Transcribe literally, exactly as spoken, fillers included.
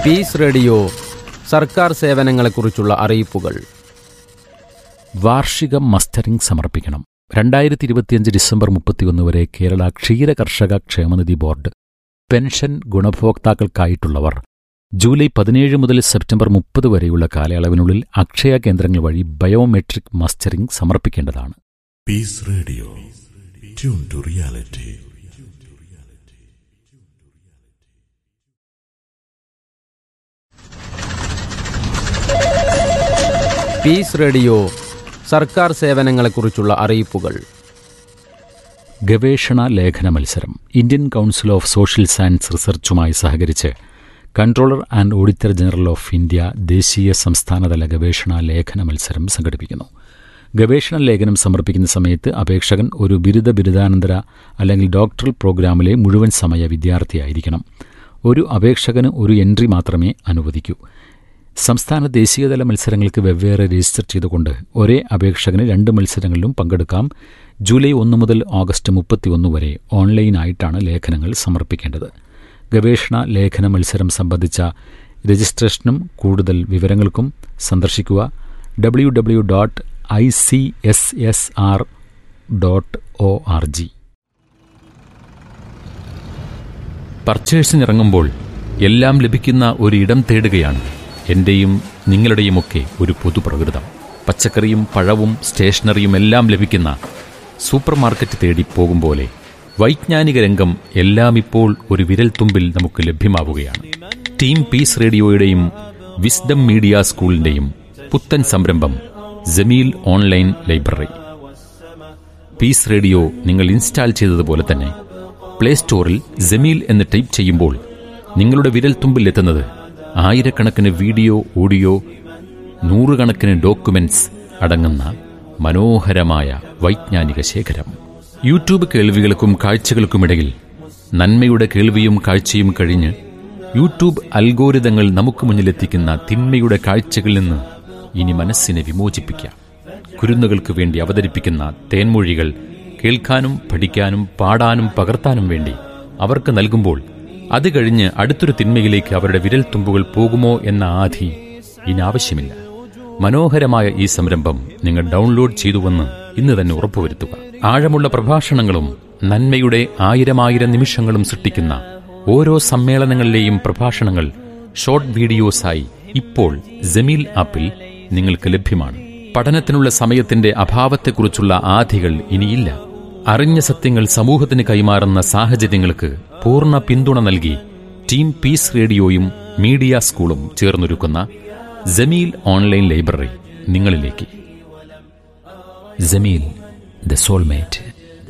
Piece radio സർക്കാർ സേവനങ്ങളെക്കുറിച്ചുള്ള അറിയിപ്പുകൾ. വാർഷിക മസ്റ്ററിംഗ് സമർപ്പിക്കണം. രണ്ടായിരത്തി ഇരുപത്തിയഞ്ച് ഡിസംബർ മുപ്പത്തിയൊന്ന് വരെ കേരള ക്ഷീര കർഷക ക്ഷേമനിധി ബോർഡ് പെൻഷൻ ഗുണഭോക്താക്കൾക്കായിട്ടുള്ളവർ ജൂലൈ പതിനേഴ് മുതൽ സെപ്റ്റംബർ മുപ്പത് വരെയുള്ള കാലയളവിനുള്ളിൽ അക്ഷയ കേന്ദ്രങ്ങൾ വഴി biometric mustering സമർപ്പിക്കേണ്ടതാണ്. Piece radio, tune to reality. Piece radio സർക്കാർ സേവനങ്ങളെക്കുറിച്ചുള്ള അറിയിപ്പുകൾ. ഗവേഷണ ലേഖന മത്സരം. Indian council of social science റിസർച്ചുമായി സഹകരിച്ച് controller and auditor general of India ദേശീയ സംസ്ഥാനതല ഗവേഷണ ലേഖന മത്സരം സംഘടിപ്പിക്കുന്നു. ഗവേഷണ ലേഖനം സമർപ്പിക്കുന്ന സമയത്ത് അപേക്ഷകൻ ഒരു ബിരുദ ബിരുദാനന്തര അല്ലെങ്കിൽ ഡോക്ടറൽ പ്രോഗ്രാമിലെ മുഴുവൻ സമയ വിദ്യാർത്ഥിയായിരിക്കണം. ഒരു അപേക്ഷകന് ഒരു എൻട്രി മാത്രമേ അനുവദിക്കൂ. സംസ്ഥാന ദേശീയതല മത്സരങ്ങൾക്ക് വെവ്വേറെ രജിസ്റ്റർ ചെയ്തുകൊണ്ട് ഒരേ അപേക്ഷകന് രണ്ട് മത്സരങ്ങളിലും പങ്കെടുക്കാം. ജൂലൈ ഒന്ന് മുതൽ ഓഗസ്റ്റ് മുപ്പത്തിയൊന്ന് വരെ ഓൺലൈനായിട്ടാണ് ലേഖനങ്ങൾ സമർപ്പിക്കേണ്ടത്. ഗവേഷണ ലേഖന മത്സരം സംബന്ധിച്ച രജിസ്ട്രേഷനും കൂടുതൽ വിവരങ്ങൾക്കും സന്ദർശിക്കുക W W dot I C S S R dot O R G. പർച്ചേഴ്സിനിറങ്ങുമ്പോൾ എല്ലാം ലഭിക്കുന്ന ഒരിടം തേടുകയാണ് എന്റെയും നിങ്ങളുടെയുമൊക്കെ ഒരു പൊതുപ്രകൃതം. പച്ചക്കറിയും പഴവും സ്റ്റേഷനറിയും എല്ലാം ലഭിക്കുന്ന സൂപ്പർ മാർക്കറ്റ് തേടി പോകും പോലെ വൈജ്ഞാനിക രംഗം എല്ലാം ഇപ്പോൾ ഒരു വിരൽത്തുമ്പിൽ നമുക്ക് ലഭ്യമാവുകയാണ്. ടീം പീസ് റേഡിയോയുടെയും വിസ്ഡം മീഡിയ സ്കൂളിന്റെയും പുത്തൻ സംരംഭം Jameel online library. Piece radio നിങ്ങൾ ഇൻസ്റ്റാൾ ചെയ്തതുപോലെ തന്നെ പ്ലേ സ്റ്റോറിൽ ജമീൽ എന്ന് ടൈപ്പ് ചെയ്യുമ്പോൾ നിങ്ങളുടെ വിരൽത്തുമ്പിൽ എത്തുന്നത് ആയിരക്കണക്കിന് വീഡിയോ, ഓഡിയോ, നൂറുകണക്കിന് ഡോക്യുമെന്റ്സ് അടങ്ങുന്ന മനോഹരമായ വൈജ്ഞാനിക ശേഖരം. യൂട്യൂബ് കേൾവികൾക്കും കാഴ്ചകൾക്കുമിടയിൽ നന്മയുടെ കേൾവിയും കാഴ്ചയും കഴിഞ്ഞ് യൂട്യൂബ് അൽഗോരിതങ്ങൾ നമുക്ക് മുന്നിലെത്തിക്കുന്ന തിന്മയുടെ കാഴ്ചകളിൽ നിന്ന് ഇനി മനസ്സിനെ വിമോചിപ്പിക്കാം. കുരുന്നുകൾക്ക് വേണ്ടി അവതരിപ്പിക്കുന്ന തേൻമൊഴികൾ കേൾക്കാനും പഠിക്കാനും പാടാനും പകർത്താനും വേണ്ടി അവർക്ക് നൽകുമ്പോൾ അത് കഴിഞ്ഞ് അടുത്തൊരു തിന്മയിലേക്ക് അവരുടെ വിരൽത്തുമ്പുകൾ പോകുമോ എന്ന ആധി ഇനി ആവശ്യമില്ല. മനോഹരമായ ഈ സംരംഭം നിങ്ങൾ ഡൗൺലോഡ് ചെയ്തുവെന്ന് ഇന്ന് തന്നെ ഉറപ്പുവരുത്തുക. ആഴമുള്ള പ്രഭാഷണങ്ങളും നന്മയുടെ ആയിരമായിരം നിമിഷങ്ങളും സൃഷ്ടിക്കുന്ന ഓരോ സമ്മേളനങ്ങളിലെയും പ്രഭാഷണങ്ങൾ ഷോർട്ട് വീഡിയോസായി ഇപ്പോൾ ജമീൽ ആപ്പിൽ നിങ്ങൾക്ക് ലഭ്യമാണ്. പഠനത്തിനുള്ള സമയത്തിന്റെ അഭാവത്തെക്കുറിച്ചുള്ള ആധികൾ ഇനിയില്ല. അറിഞ്ഞ സത്യങ്ങൾ സമൂഹത്തിന് കൈമാറുന്ന സാഹചര്യങ്ങൾക്ക് പൂർണ്ണ പിന്തുണ നൽകി ടീം പീസ് റേഡിയോയും മീഡിയ സ്കൂളും ചേർന്നൊരുക്കുന്ന ജമീൽ ഓൺലൈൻ ലൈബ്രറി നിങ്ങളിലേക്ക്. Jameel, the soulmate.